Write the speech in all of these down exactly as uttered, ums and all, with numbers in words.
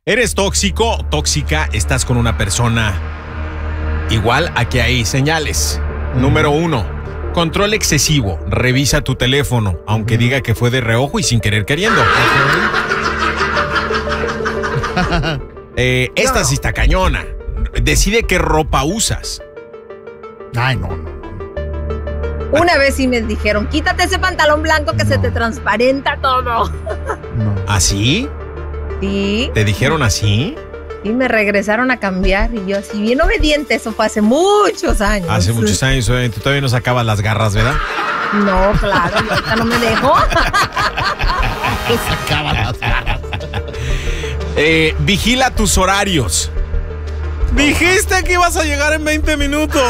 ¿Eres tóxico, tóxica? ¿Estás con una persona igual? Aquí hay señales. Mm. Número uno, control excesivo. Revisa tu teléfono, aunque mm. diga que fue de reojo y sin querer queriendo. Okay. eh, esta no. sí está cañona. Decide qué ropa usas. Ay, no, no. Una vez sí me dijeron, quítate ese pantalón blanco que no. se te transparenta todo. No. ¿Así? Sí. ¿Te dijeron así? Y me regresaron a cambiar y yo así bien obediente. Eso fue hace muchos años. Hace muchos años. Tú todavía no sacabas las garras, ¿verdad? No, claro. Yo ahorita no me dejo. Sacaba las garras. eh, vigila tus horarios. Dijiste que ibas a llegar en veinte minutos.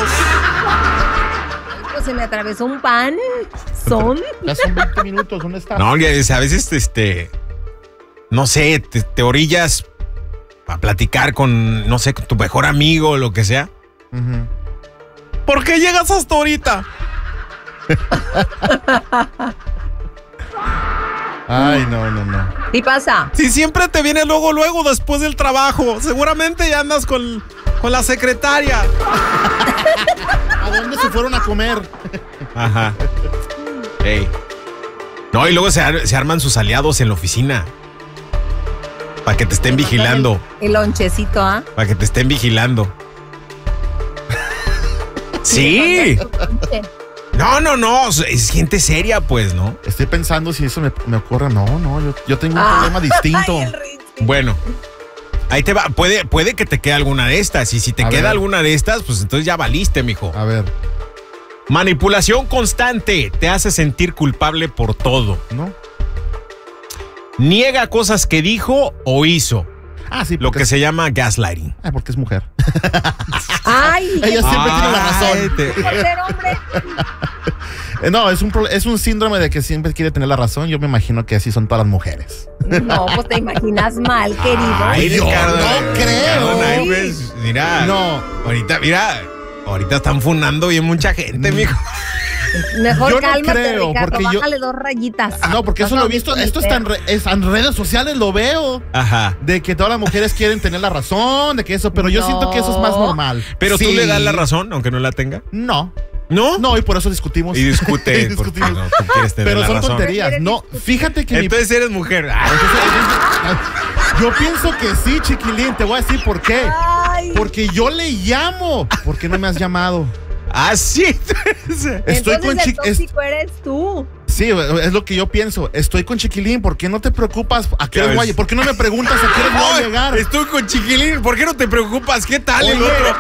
Se me atravesó un pan. Son. Ya son veinte minutos. ¿Dónde está? No, a veces, este, no sé, te, te orillas a platicar con, no sé, con tu mejor amigo o lo que sea. Uh-huh. ¿Por qué llegas hasta ahorita? Ay, no, no, no. ¿Qué pasa? Si siempre te viene luego, luego, después del trabajo. Seguramente ya andas con, con la secretaria. ¿A dónde se fueron a comer? Ajá. Hey. No, y luego se, ar se arman sus aliados en la oficina. Para que te estén vigilando. El, el lonchecito, ¿ah? ¿eh? Para que te estén vigilando. Sí. No, no, no. Es gente seria, pues, ¿no? Estoy pensando si eso me, me ocurre. No, no. Yo, yo tengo un ah. problema distinto. Bueno. Ahí te va, puede, puede que te quede alguna de estas. Y si te a queda ver. alguna de estas, pues entonces ya valiste, mijo. A ver. Manipulación constante. Te hace sentir culpable por todo. ¿No? Niega cosas que dijo o hizo. Ah, sí. Lo que es... se llama gaslighting. Ah, porque es mujer. Ay. Ella siempre Ay, tiene la razón. Te... Por ser hombre. No, es un, es un síndrome de que siempre quiere tener la razón. Yo me imagino que así son todas las mujeres. No, pues te imaginas mal, querido. Ay, yo Ricardo, no creo. Ricardo, pues, mira, no. Ahorita, mira, ahorita están fundando bien mucha gente, mijo. Mejor yo cálmate, no creo, Ricardo, porque bájale yo... dos rayitas. No, porque eso lo he visto, esto está en, re, es, en redes sociales, lo veo. Ajá. De que todas las mujeres quieren tener la razón, de que eso, pero yo no. siento que eso es más normal. Pero sí. tú le das la razón, aunque no la tenga. No. ¿No? No, y por eso discutimos. Y discute. y discutimos. No, tú quieres tener pero la son razón. tonterías. No, fíjate que entonces mi... eres mujer. Yo pienso que sí, chiquilín, te voy a decir por qué. Ay. Porque yo le llamo. ¿Por qué no me has llamado? Ah, sí. Estoy Entonces con el tóxico eres tú. Sí, es lo que yo pienso. Estoy con Chiquilín, ¿por qué no te preocupas? ¿A qué hora voy a... ¿Por qué no me preguntas a qué hora voy a llegar? Estoy con Chiquilín, ¿por qué no te preocupas? ¿Qué tal Oye, el otro?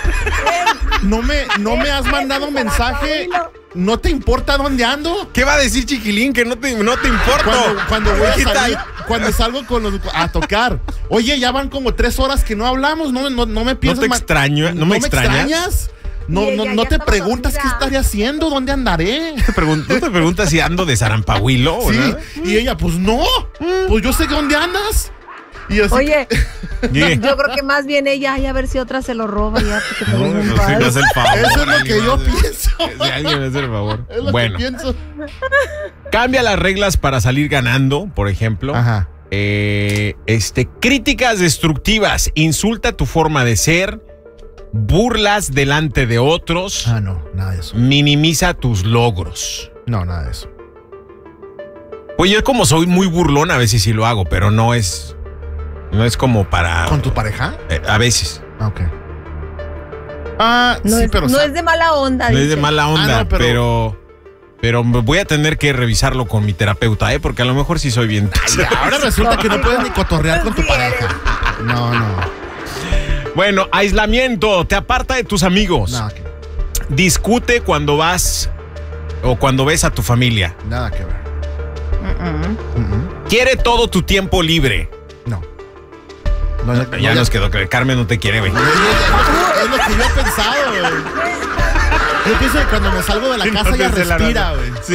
No me, no me has mandado un mensaje. ¿No te importa dónde ando? ¿Qué va a decir Chiquilín? Que no te, no te importa. Cuando, cuando voy a salir, cuando salgo con los, a tocar. Oye, ya van como tres horas que no hablamos. No, no, no me piensas. No te extraño, no, ¿No me me extrañas. extrañas? No, sí, no, ya, no ya te estaba preguntas dormida. qué estaré haciendo, dónde andaré. ¿Te pregun- ¿No te preguntas si ando de Zarampahuilo? Sí, ¿verdad? y ella, pues no, pues yo sé dónde andas. Y así Oye, que... yo creo que más bien ella, ay, a ver si otra se lo roba ya. Porque te No, doy un no, sí, palo. me hace el favor. Eso es lo que yo hace, pienso. Si alguien me hace el favor. Es lo bueno, que pienso. cambia las reglas para salir ganando, por ejemplo. Ajá. Eh, este, críticas destructivas. Insulta tu forma de ser. Burlas delante de otros. Ah, no, nada de eso. Minimiza tus logros. No, nada de eso. Pues yo como soy muy burlón, a veces sí lo hago, pero no es... No es como para... ¿Con tu pareja? Eh, a veces. Ah, ok. Ah, No, sí, es, pero... no es de mala onda. No dice. es de mala onda, Ah, no, pero- pero... Pero voy a tener que revisarlo con mi terapeuta, ¿eh? Porque a lo mejor sí soy bien... Ay, ahora resulta que no puedes ni cotorrear con tu pareja. No, no. Bueno, aislamiento. Te aparta de tus amigos. Nada que ver. Discute cuando vas o cuando ves a tu familia. Nada que ver. Uh-uh. Uh-uh. Quiere todo tu tiempo libre. No. No, no, Ya no, nos quedó que Carmen no te quiere, güey. Es lo, es lo que yo he pensado, güey. Yo pienso que cuando me salgo de la Si casa no ya te cela, respira, no- güey. Si,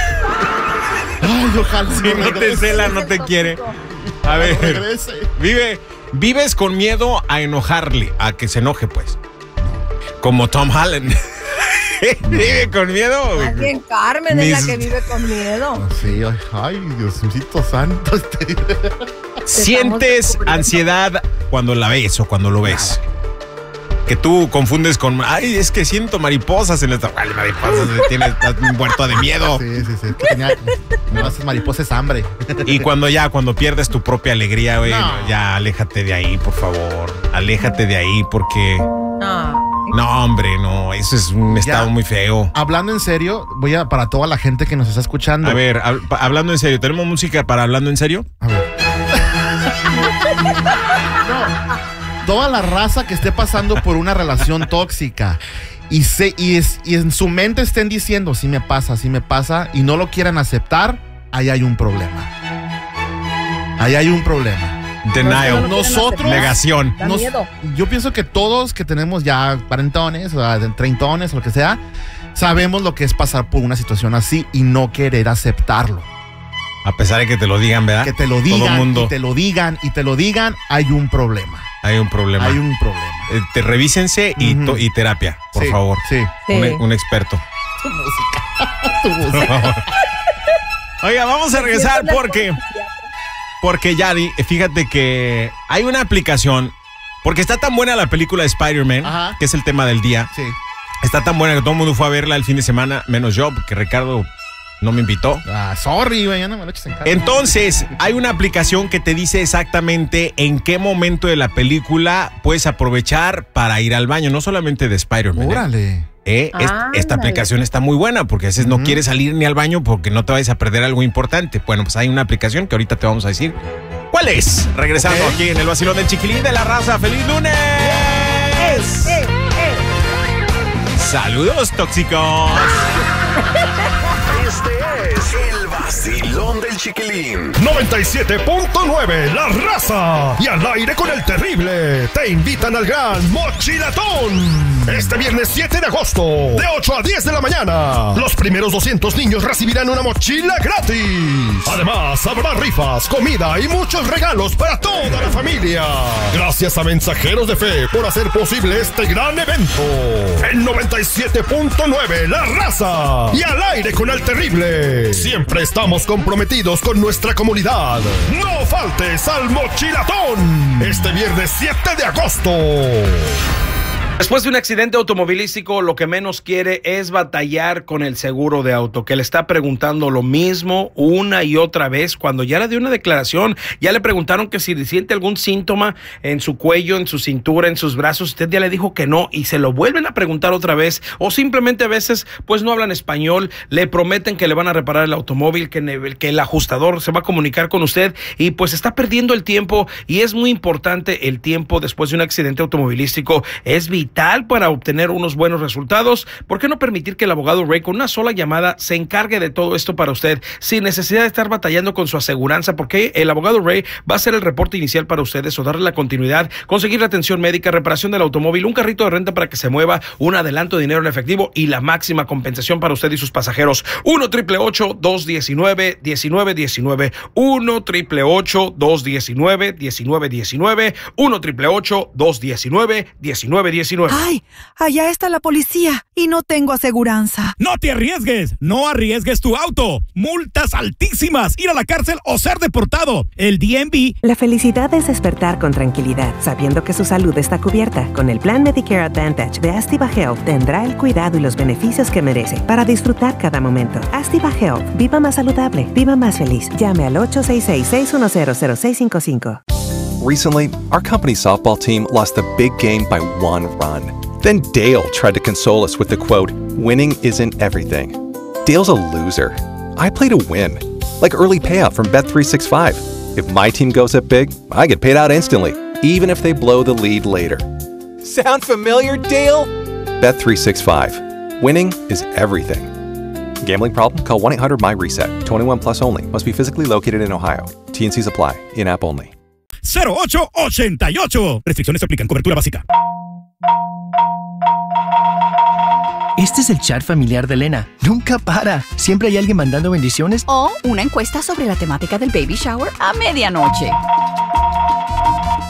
Ay, ojalá. si no te cela, no te quiere. A ver, Regrese. vive, vives con miedo a enojarle, a que se enoje, pues. Como Tom Holland. Vive con miedo. Más bien Carmen Mis- es la que vive con miedo. Sí, ay, ay, Diosito santo. Este... ¿Sientes ansiedad cuando la ves o cuando lo ves? Que tú confundes con, ay, es que siento mariposas en esta. Ay, mariposas, tienes, estás muerto de miedo. Sí, sí, sí. Que tenía, no, esas mariposas es hambre. Y cuando ya, cuando pierdes tu propia alegría, güey, No. ya aléjate de ahí, por favor. Aléjate de ahí porque. No. No, hombre, no. Eso es un estado Ya. muy feo. Hablando en serio, voy a, para toda la gente que nos está escuchando. A ver, hab- pa- hablando en serio, ¿tenemos música para hablando en serio? A ver. No, toda la raza que esté pasando por una relación tóxica y, se, y, es, y en su mente estén diciendo, sí me pasa, sí me pasa, y no lo quieran aceptar, ahí hay un problema. Ahí hay un problema. Denial. Nosotros- Negación. Da Nos- miedo. yo pienso que todos que tenemos ya cuarentones, o sea, treintones, o lo que sea, sabemos lo que es pasar por una situación así y no querer aceptarlo. A pesar de que te lo digan, ¿verdad? Que te lo Todo digan, mundo. y te lo digan, y te lo digan, hay un problema. Hay un problema. Hay un problema. Eh, te revísense y, Ujú. to- y terapia, por Sí, favor. Sí. Sí. Un, un experto. Tu música. Tu Por música. favor. Oiga, vamos a regresar porque, porque Yari, fíjate que hay una aplicación, porque está tan buena la película de Spider-Man, Ajá. que es el tema del día. Sí. Está tan buena que todo el mundo fue a verla el fin de semana, menos yo, porque Ricardo no me invitó. Ah, sorry, güey, ya no me lo eches en cara. Entonces, hay una aplicación que te dice exactamente en qué momento de la película puedes aprovechar para ir al baño, no solamente de Spider-Man. ¿eh? Órale. Eh, es- esta Ándale. aplicación está muy buena porque a veces no Ujú. quieres salir ni al baño porque no te vayas a perder algo importante. Bueno, pues hay una aplicación que ahorita te vamos a decir cuál es. Regresando Ok. aquí en el vacilón del Chiquilín de la Raza. ¡Feliz lunes! Eh, eh. ¡Saludos, tóxicos! Este es el vacilón del Chiquilín. noventa y siete punto nueve La Raza y Al Aire con el Terrible te invitan al gran Mochilatón. Este viernes siete de agosto, de ocho a diez de la mañana, los primeros doscientos niños recibirán una mochila gratis. Además, habrá rifas, comida y muchos regalos para toda la familia. Gracias a Mensajeros de Fe por hacer posible este gran evento. En noventa y siete punto nueve La Raza y Al Aire con el Terrible. Siempre estamos comprometidos con nuestra comunidad. No faltes al Mochilatón este viernes siete de agosto. Después de un accidente automovilístico, lo que menos quiere es batallar con el seguro de auto, que le está preguntando lo mismo una y otra vez. Cuando ya le dio una declaración, ya le preguntaron que si siente algún síntoma en su cuello, en su cintura, en sus brazos. Usted ya le dijo que no y se lo vuelven a preguntar otra vez. O simplemente a veces pues no hablan español, le prometen que le van a reparar el automóvil, que, ne- que el ajustador se va a comunicar con usted y pues está perdiendo el tiempo. Y es muy importante el tiempo después de un accidente automovilístico. Es vital para obtener unos buenos resultados. ¿Por qué no permitir que el abogado Ray con una sola llamada se encargue de todo esto para usted sin necesidad de estar batallando con su aseguranza? Porque el abogado Ray va a hacer el reporte inicial para ustedes o darle la continuidad, conseguir la atención médica, reparación del automóvil, un carrito de renta para que se mueva, un adelanto de dinero en efectivo y la máxima compensación para usted y sus pasajeros. uno triple ocho dos diecinueve diecinueve diecinueve uno triple ocho dos diecinueve diecinueve diecinueve uno triple ocho dos diecinueve diecinueve diecinueve. ¡Ay! Allá está la policía y no tengo aseguranza. No te arriesgues, no arriesgues tu auto. Multas altísimas, ir a la cárcel o ser deportado. El D M V. La felicidad es despertar con tranquilidad, sabiendo que su salud está cubierta. Con el plan Medicare Advantage de Activa Health tendrá el cuidado y los beneficios que merece para disfrutar cada momento. Activa Health, viva más saludable, viva más feliz. Llame al ocho seis seis, seis uno cero, cero seis cinco cinco. Recently, our company softball team lost a big game by one run. Then Dale tried to console us with the quote, "Winning isn't everything." Dale's a loser. I play to win. Like early payout from Bet three sixty-five. If my team goes up big, I get paid out instantly, even if they blow the lead later. Sound familiar, Dale? Bet three sixty-five. Winning is everything. Gambling problem? Call one eight hundred M Y RESET. twenty-one plus only. Must be physically located in Ohio. T and Cs apply. In-app only. cero ocho ochenta y ocho. Restricciones se aplican. Cobertura básica. Este es el chat familiar de Elena. Nunca para. Siempre hay alguien mandando bendiciones. O una encuesta sobre la temática del baby shower a medianoche.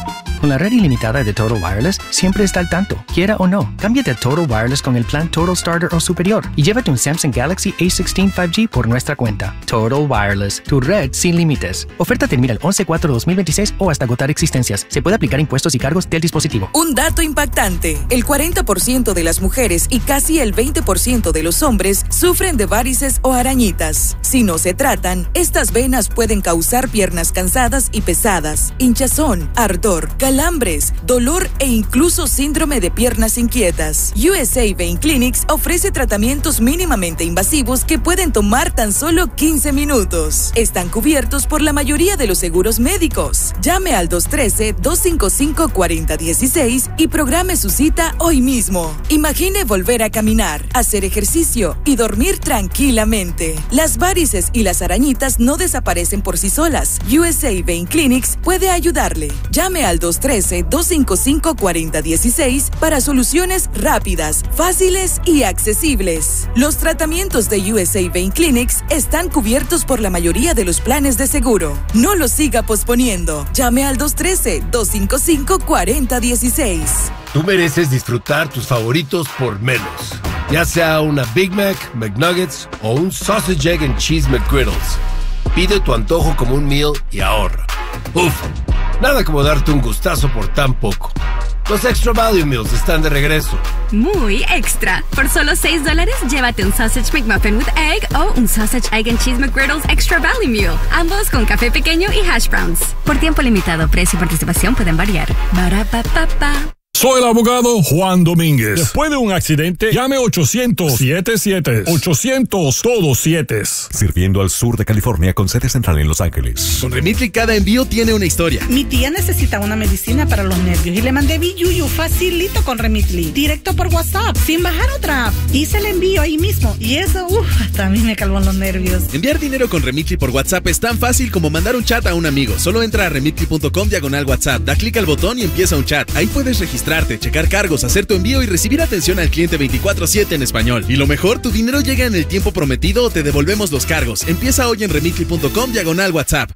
Con la red ilimitada de Total Wireless, siempre está al tanto, quiera o no. Cámbiate a Total Wireless con el plan Total Starter o superior y llévate un Samsung Galaxy A dieciséis cinco G por nuestra cuenta. Total Wireless, tu red sin límites. Oferta termina el once cuatro dos mil veintiséis o hasta agotar existencias. Se puede aplicar impuestos y cargos del dispositivo. Un dato impactante. El cuarenta por ciento de las mujeres y casi el veinte por ciento de los hombres sufren de varices o arañitas. Si no se tratan, estas venas pueden causar piernas cansadas y pesadas, hinchazón, ardor, calambres, dolor e incluso síndrome de piernas inquietas. U S A Vein Clinics ofrece tratamientos mínimamente invasivos que pueden tomar tan solo quince minutos. Están cubiertos por la mayoría de los seguros médicos. Llame al dos uno tres, dos cinco cinco, cuatro cero uno seis y programe su cita hoy mismo. Imagine volver a caminar, hacer ejercicio y dormir tranquilamente. Las varices y las arañitas no desaparecen por sí solas. U S A Vein Clinics puede ayudarle. Llame al dos uno tres, dos cinco cinco, cuatro cero uno seis para soluciones rápidas, fáciles y accesibles. Los tratamientos de U S A Vein Clinics están cubiertos por la mayoría de los planes de seguro. No lo siga posponiendo. Llame al dos uno tres, dos cinco cinco, cuatro cero uno seis. Tú mereces disfrutar tus favoritos por menos. Ya sea una Big Mac, McNuggets o un Sausage, Egg and Cheese McGriddles. Pide tu antojo como un meal y ahorra. Uf, nada como darte un gustazo por tan poco. Los Extra Value Meals están de regreso. Muy extra. Por solo seis dólares, llévate un Sausage McMuffin with Egg o un Sausage, Egg and Cheese McGriddles Extra Value Meal. Ambos con café pequeño y hash browns. Por tiempo limitado, precio y participación pueden variar. Ba-ra-pa-pa-pa. Soy el abogado Juan Domínguez. Después de un accidente, llame ochocientos, setenta y siete. ochocientos, todos siete. Sirviendo al sur de California con sede central en Los Ángeles. Con Remitly cada envío tiene una historia. Mi tía necesita una medicina para los nervios y le mandé Biyuyu facilito con Remitly. Directo por WhatsApp, sin bajar otra app. Hice el envío ahí mismo y eso, uff, hasta a mí me calmó los nervios. Enviar dinero con Remitly por WhatsApp es tan fácil como mandar un chat a un amigo. Solo entra a remitly punto com diagonal WhatsApp, da clic al botón y empieza un chat. Ahí puedes registrar checar cargos, hacer tu envío y recibir atención al cliente veinticuatro siete en español. Y lo mejor, tu dinero llega en el tiempo prometido o te devolvemos los cargos. Empieza hoy en remitly punto com diagonal WhatsApp.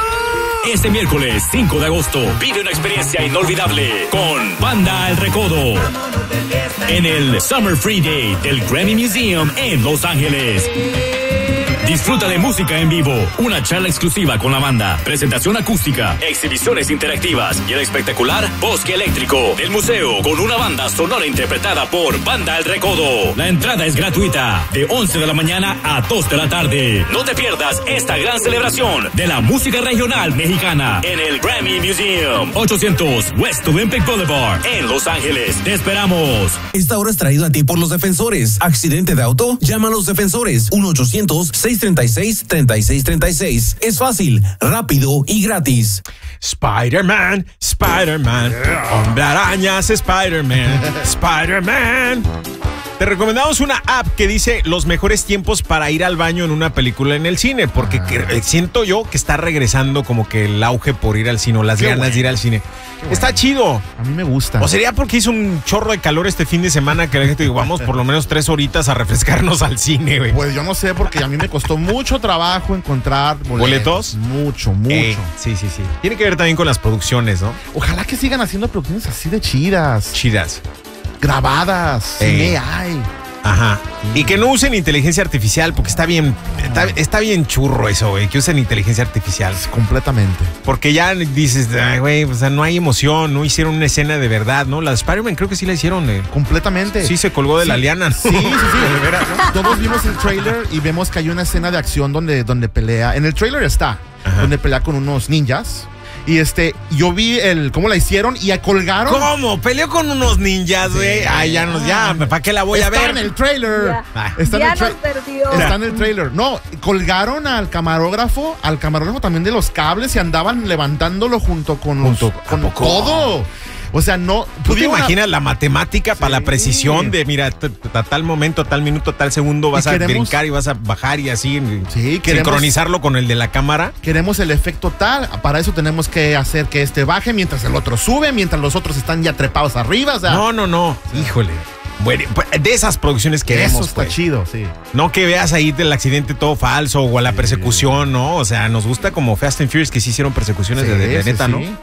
Este miércoles cinco de agosto vive una experiencia inolvidable con Banda El Recodo en el Summer Free Day del Grammy Museum en Los Ángeles. Disfruta de música en vivo, una charla exclusiva con la banda, presentación acústica, exhibiciones interactivas y el espectacular Bosque Eléctrico del museo con una banda sonora interpretada por Banda El Recodo. La entrada es gratuita de once de la mañana a dos de la tarde. No te pierdas esta gran celebración de la música regional mexicana en el Grammy Museum, ochocientos West Olympic Boulevard en Los Ángeles. Te esperamos. Esta hora es traído a ti por los defensores. Accidente de auto, llama a los defensores. uno ochocientos, seis treinta y seis, treinta y seis treinta y seis. Es fácil, rápido y gratis. Spider-Man, Spider-Man, Hombre Arañas, Spider-Man, Spider-Man. Te recomendamos una app que dice los mejores tiempos para ir al baño en una película en el cine, porque que, siento yo que está regresando como que el auge por ir al cine, o las Qué ganas bueno. de ir al cine. Bueno. Está chido. A mí me gusta. O sería porque hizo un chorro de calor este fin de semana que la gente dijo, vamos por lo menos tres horitas a refrescarnos al cine, güey. Pues yo no sé, porque a mí me costó mucho trabajo encontrar boletos. ¿Boletos? Mucho, mucho. Eh, sí, sí, sí. Tiene que ver también con las producciones, ¿no? Ojalá que sigan haciendo producciones así de chidas. Chidas. Grabadas. Eh. Cine hay. Ajá. Y que no usen inteligencia artificial, porque está bien, está, está bien churro eso, güey, que usen inteligencia artificial. Completamente. Porque ya dices, güey, o sea, no hay emoción, no hicieron una escena de verdad, ¿no? La de Spider-Man creo que sí la hicieron. Eh. Completamente. Sí, se colgó de sí. la liana, ¿no? Sí, sí, sí. De veras, ¿no? Todos vimos el trailer y vemos que hay una escena de acción donde, donde pelea. En el trailer está, Ajá. donde pelea con unos ninjas. Y este, yo vi el cómo la hicieron y colgaron. ¿Cómo? Peleó con unos ninjas, güey. Sí. Ay, ya nos, ya, ¿para qué la voy está a ver? Está en el trailer. Ya, está, ya en el tra- nos perdió. está en el trailer. No, colgaron al camarógrafo, al camarógrafo también de los cables y andaban levantándolo junto con, junto, los, con todo. O sea, no. ¿Tú te imaginas una... la matemática sí. para la precisión de, mira, a tal momento, a tal minuto, a tal segundo vas queremos... a brincar y vas a bajar y así? Sí, queremos... sincronizarlo con el de la cámara. Queremos el efecto tal. Para eso tenemos que hacer que este baje mientras el otro sube, mientras los otros están ya trepados arriba. O sea, no, no, no. O sea, híjole. Bueno, de esas producciones queremos. Eso está pues. chido, sí. No que veas ahí del accidente todo falso o a la sí. persecución, ¿no? O sea, nos gusta como Fast and Furious que sí hicieron persecuciones sí, de, de, de neta, sí, ¿no? Sí.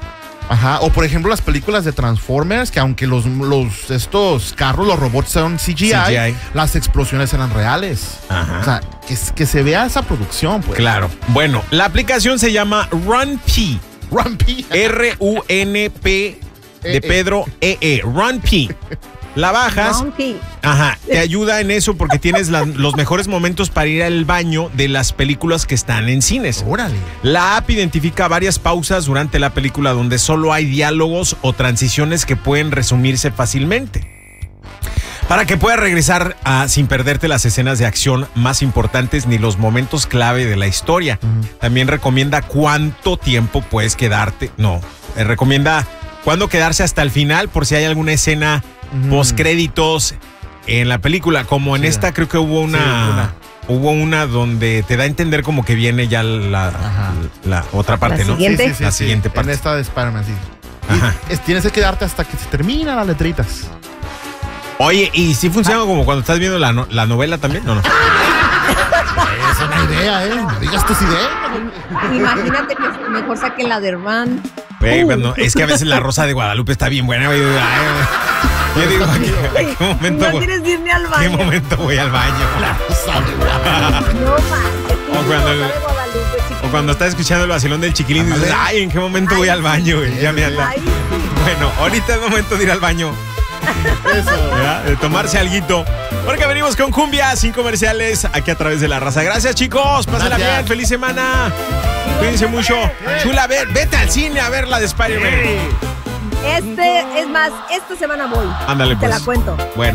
Ajá, o por ejemplo las películas de Transformers, que aunque los, los estos carros, los robots son C G I, C G I. Las explosiones eran reales. Ajá. O sea, que, que se vea esa producción, pues. Claro. Bueno, la aplicación se llama RunPee. RunPee. R U N P de Pedro E E. RunPee. La bajas. Ajá, te ayuda en eso porque tienes la, los mejores momentos para ir al baño de las películas que están en cines. Órale. La app identifica varias pausas durante la película donde solo hay diálogos o transiciones que pueden resumirse fácilmente. Para que puedas regresar a, sin perderte las escenas de acción más importantes ni los momentos clave de la historia. Uh-huh. También recomienda cuánto tiempo puedes quedarte. No, eh, recomienda cuándo quedarse hasta el final por si hay alguna escena mm. postcréditos en la película. Como en sí, esta creo que hubo una, sí, una hubo una donde te da a entender como que viene ya la, la, la otra parte, ¿La ¿no? siguiente? Sí, sí, sí, la sí, siguiente parte. En esta de Spider-Man, sí. Ajá. Es, tienes que quedarte hasta que se terminan las letritas. Oye, ¿y si funciona ah. como cuando estás viendo la, no, la novela también? No, no. Es una idea, ¿eh? No digas tus ideas. Imagínate que mejor saquen la de Run. Wey, uh. bueno, es que a veces la Rosa de Guadalupe está bien buena. Yo digo, ¿en qué momento no voy? quieres irme al baño. ¿Qué momento voy al baño? La Rosa de Guadalupe. No manches. O cuando, el, o cuando estás escuchando el vacilón del Chiquilín y dices, ay, ¿en qué momento ay, voy al baño? Sí, ya me anda. Ay, sí. Bueno, ahorita es momento de ir al baño. Eso. ¿Ya? De tomarse alguito. Porque venimos con cumbia sin comerciales aquí a través de La Raza. Gracias, chicos. Pásenla bien. Feliz semana. Cuídense mucho. Chula, a ver, vete al cine a ver la de Spider-Man. Este, es más, esta semana voy. Ándale, pues. Te la cuento. Bueno.